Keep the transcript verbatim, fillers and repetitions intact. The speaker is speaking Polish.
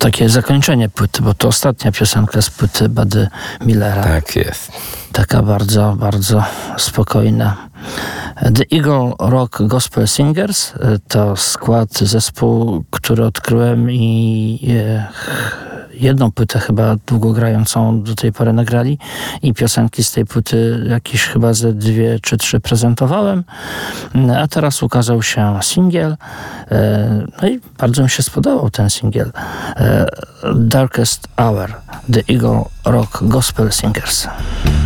takie zakończenie płyty, bo to ostatnia piosenka z płyty Buddy Millera. Tak jest. Taka bardzo, bardzo spokojna. The Eagle Rock Gospel Singers to skład, zespół, który odkryłem i jedną płytę chyba długogrającą do tej pory nagrali i piosenki z tej płyty jakieś chyba ze dwie czy trzy prezentowałem, a teraz ukazał się singiel, no i bardzo mi się spodobał ten singiel. Darkest Hour, The Eagle Rock Gospel Singers.